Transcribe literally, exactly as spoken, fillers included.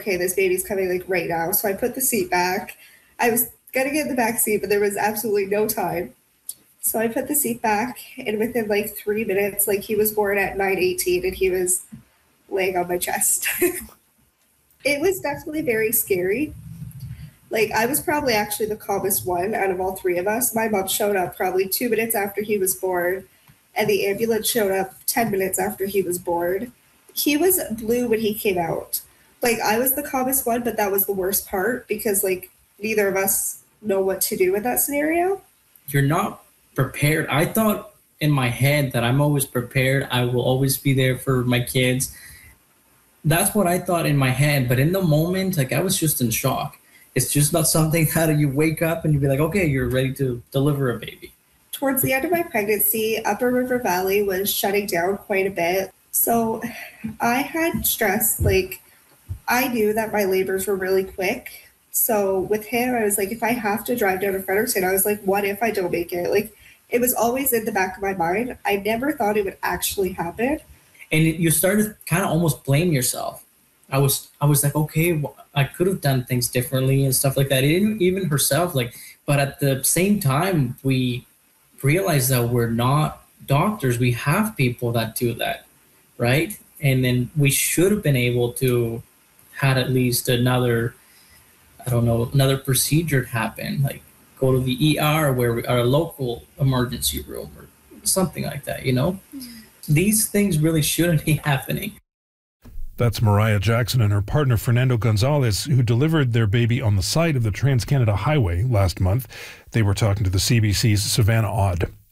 okay, this baby's coming like right now. So I put the seat back. I was gonna get in the back seat, but there was absolutely no time. So I put the seat back, and within like three minutes, like he was born at nine eighteen, and he was laying on my chest. It was definitely very scary. Like I was probably actually the calmest one out of all three of us. My mom showed up probably two minutes after he was born, and the ambulance showed up ten minutes after he was born. He was blue when he came out. Like I was the calmest one, but that was the worst part because like neither of us know what to do in that scenario. You're not prepared. I thought in my head that I'm always prepared. I will always be there for my kids. That's what I thought in my head. But in the moment, like I was just in shock. It's just not something that you wake up and you be like, okay, you're ready to deliver a baby. Towards the end of my pregnancy, Upper River Valley was shutting down quite a bit. So I had stress. Like I knew that my labors were really quick. So with him, I was like, if I have to drive down to Fredericton, I was like, what if I don't make it? Like it was always in the back of my mind. I never thought it would actually happen. And you start to kind of almost blame yourself. I was, I was like, okay, well, I could have done things differently and stuff like that. Even, even herself, like, but at the same time, we realize that we're not doctors. We have people that do that, right? And then we should have been able to had at least another, I don't know, another procedure happen, like go to the E R where we are a local emergency room or something like that, you know? Mm-hmm. These things really shouldn't be happening. That's Mariah Jackson and her partner Fernando Gonzalez, who delivered their baby on the side of the Trans-Canada Highway last month. They were talking to the C B C's Savannah Odd.